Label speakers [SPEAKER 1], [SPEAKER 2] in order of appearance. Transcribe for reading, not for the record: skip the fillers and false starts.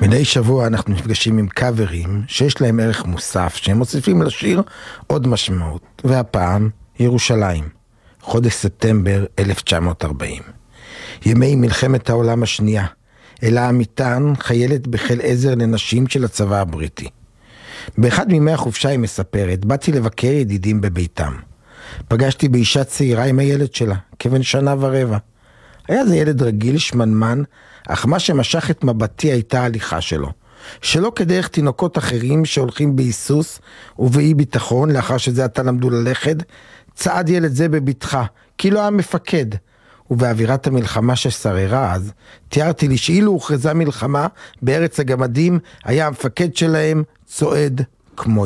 [SPEAKER 1] מדי שבוע אנחנו נפגשים עם קאברים שיש להם ערך מוסף, שהם מוסיפים לשיר עוד משמעות. והפעם, ירושלים, חודש ספטמבר 1940. ימי מלחמת העולם השנייה. אלה עמיתן, חיילת בחיל עזר לנשים של הצבא הבריטי. באחד מימי החופשה היא מספרת, באתי לבקר ידידים בביתם. פגשתי באישה צעירה עם הילד שלה, כבן 1.25 שנה. היה זה ילד רגיל, שמנמן, אך מה שמשך את מבטי הייתה ההליכה שלו. שלא כדרך תינוקות אחרים שהולכים בהיסוס ובאי ביטחון, לאחר שזה עתה למדו ללכת, צעד ילד זה בביטחה, כאילו היה מפקד. ובאווירת המלחמה ששררה אז, תיארתי לי שאילו הוכרזה מלחמה בארץ הגמדים, היה המפקד שלהם צועד כמו